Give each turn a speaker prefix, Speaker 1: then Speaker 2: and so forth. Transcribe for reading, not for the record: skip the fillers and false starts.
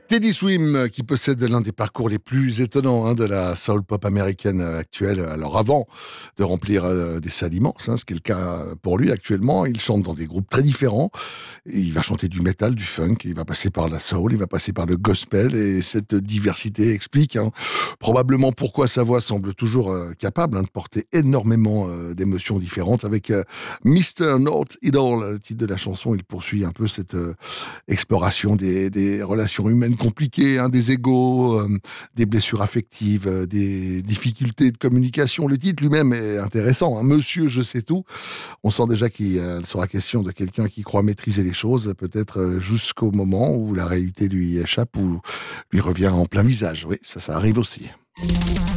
Speaker 1: Teddy Swim, qui possède l'un des parcours les plus étonnants de la soul pop américaine actuelle. Alors avant de remplir des salles immenses, ce qui est le cas pour lui actuellement, il chante dans des groupes très différents. Il va chanter du metal, du funk, il va passer par la soul, il va passer par le gospel, et cette diversité explique probablement pourquoi sa voix semble toujours capable de porter énormément d'émotions différentes. Avec Mr. Not It All, le titre de la chanson, il poursuit un peu cette exploration des relations humaines compliquées, des égos, des blessures affectives, des difficultés de communication. Le titre lui-même est intéressant, Monsieur je sais tout. On sent déjà qu'il sera question de quelqu'un qui croit maîtriser les choses, peut-être jusqu'au moment où la réalité lui échappe ou lui revient en plein visage. Oui, ça arrive aussi.